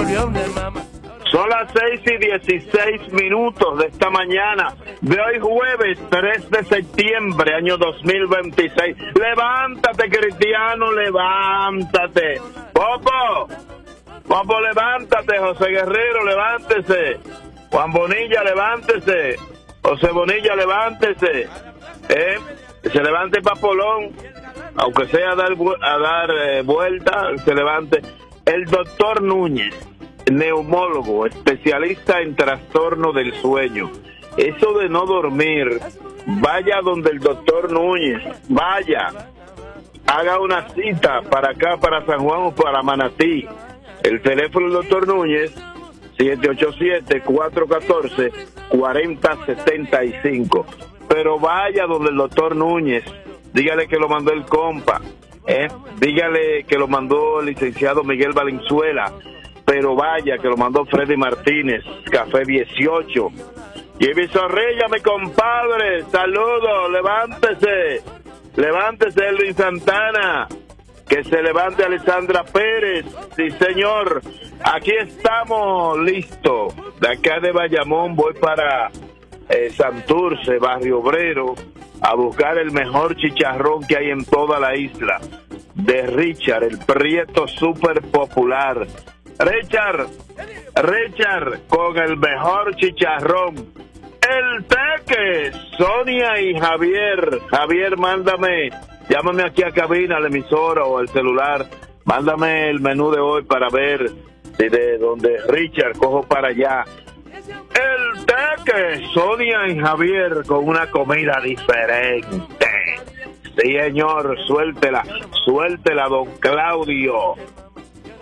Son las 6:16 de esta mañana de hoy jueves 3 de septiembre, año 2026. Levántate, cristiano, levántate. Popo, levántate. José Guerrero, levántese. Juan Bonilla, levántese. José Bonilla, levántese. Se levante Papolón, aunque sea a dar vuelta, se levante. El doctor Núñez, neumólogo, especialista en trastorno del sueño. Eso de no dormir, vaya donde el doctor Núñez, vaya, haga una cita para acá, para San Juan o para Manatí. El teléfono del doctor Núñez, 787-414-4075. Pero vaya donde el doctor Núñez, dígale que lo mandó el compa, dígale que lo mandó el licenciado Miguel Valenzuela, pero vaya que lo mandó Freddy Martínez, Café 18. Jimmy Zorrilla, mi compadre, saludos, levántese Elvin Santana, que se levante Alessandra Pérez, sí señor, aquí estamos listos. De acá de Bayamón voy para Santurce, Barrio Obrero, a buscar el mejor chicharrón que hay en toda la isla, de Richard, el Prieto super popular. Richard, con el mejor chicharrón, el Teque, Sonia y Javier, llámame aquí a cabina, a la emisora o al celular, mándame el menú de hoy para ver si de donde Richard cojo para allá. El Teque, Sonia y Javier con una comida diferente. Sí, señor, suéltela, don Claudio.